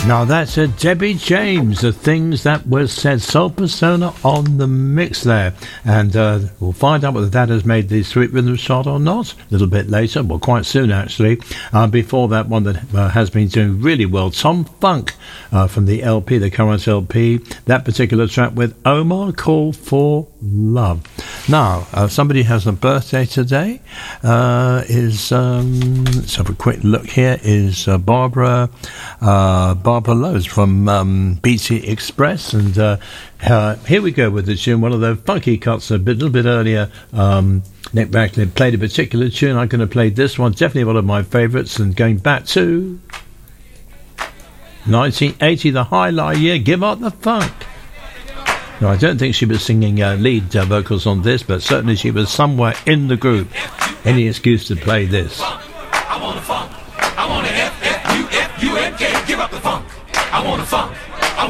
Now that's a Debbie James, the things that was said, Soul Persona on the mix there. And we'll find out whether that has made the Sweet Rhythm chart or not a little bit later, well, quite soon actually. Before that, one that has been doing really well, Tom Funk from the LP, the current LP, that particular track with Omar, Call for Love. Now, somebody has a birthday today. Let's have a quick look here, is Barbara Lowe's from BT Express, and here we go with the tune, one of the funky cuts a little bit earlier. Nick Backley played a particular tune. I'm going to play this one, definitely one of my favourites, and going back to 1980, the highlight year, Give Up the Funk. No, I don't think she was singing lead vocals on this, but certainly she was somewhere in the group. Any excuse to play this. I want a funk. I want a F-F-U-F-U-N-K. Give up the funk. I want a funk.